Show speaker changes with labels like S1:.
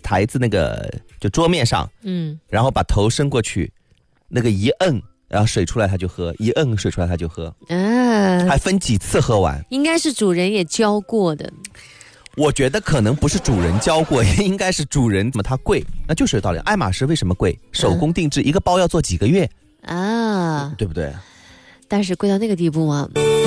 S1: 台子那个就桌面上，然后把头伸过去，那个一摁，然后水出来它就喝，一摁水出来它就喝，还分几次喝完。
S2: 应该是主人也教过的。
S1: 我觉得可能不是主人教过，应该是主人怎么它贵，那就是有道理。爱马仕为什么贵？手工定制，一个包要做几个月啊，对不对？
S2: 但是贵到那个地步吗？